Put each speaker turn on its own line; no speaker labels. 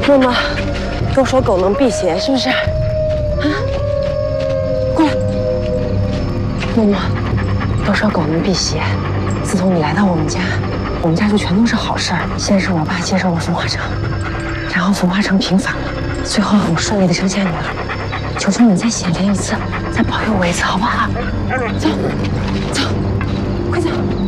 默默，都说狗能辟邪，是不是？啊，过来。默默，都说狗能辟邪。自从你来到我们家就全都是好事儿。先是我爸接受了冯化成，然后冯化成平反了，最后我顺利的生下你了。求求你再显灵一次，再保佑我一次，好不好？走，走，快走。